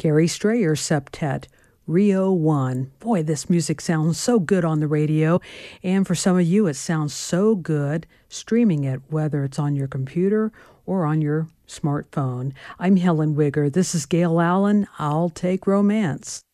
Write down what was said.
Gary Strayer Septet, Rio 1. Boy, this music sounds so good on the radio, and for some of you it sounds so good streaming it, whether it's on your computer or on your smartphone. I'm Helen Wigger. This is Gail Allen. I'll Take Romance.